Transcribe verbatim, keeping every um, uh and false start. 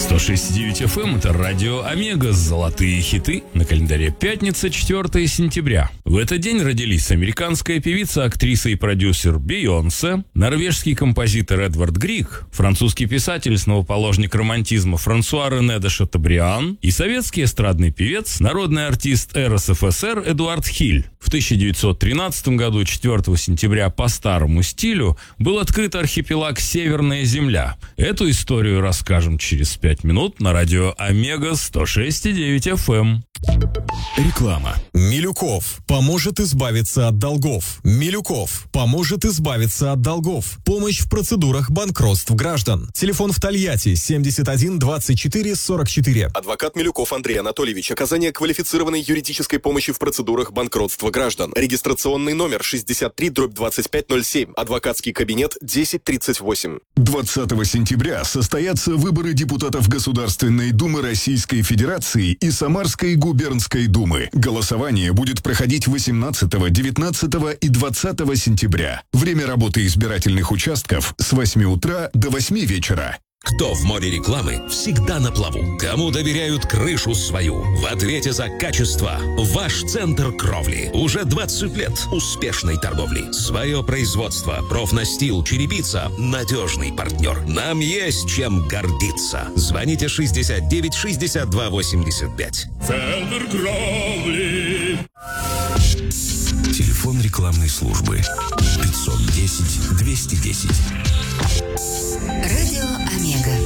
сто шесть и девять эф эм — это радио Омега, золотые хиты. На календаре пятница, четвёртое сентября. В этот день родились американская певица, актриса и продюсер Бейонсе, норвежский композитор Эдвард Григ, французский писатель, основоположник романтизма Франсуа Рене де Шатобриан и советский эстрадный певец, народный артист эр эс эф эс эр Эдуард Хиль. В тысяча девятьсот тринадцатом году, четвёртого сентября, по старому стилю, был открыт архипелаг Северная Земля. Эту историю расскажем через пять минут на радио Омега сто шесть и девять эф эм. Реклама. Милюков поможет избавиться от долгов. Милюков поможет избавиться от долгов. Помощь в процедурах банкротств граждан. Телефон в Тольятти семьдесят один двадцать четыре сорок четыре. Адвокат Милюков Андрей Анатольевич. Оказание квалифицированной юридической помощи в процедурах банкротства граждан. Регистрационный номер шестьдесят три дробь двадцать пять ноль семь. Адвокатский кабинет десять тридцать восемь. двадцатого сентября состоятся выборы депутатов Государственной Думы Российской Федерации и Самарской губернской думы. Голосование будет проходить восемнадцатого, девятнадцатого и двадцатого сентября. Время работы избирательных участков с восьми утра до восьми вечера. Кто в море рекламы, всегда на плаву. Кому доверяют крышу свою. В ответе за качество ваш центр кровли. Уже двадцать лет успешной торговли. Свое производство, профнастил, черепица, надежный партнер. Нам есть чем гордиться. Звоните шестьдесят девять шестьдесят два восемьдесят пять. Центр кровли. Телефон рекламной службы пятьсот десять двести десять. Радио Омега.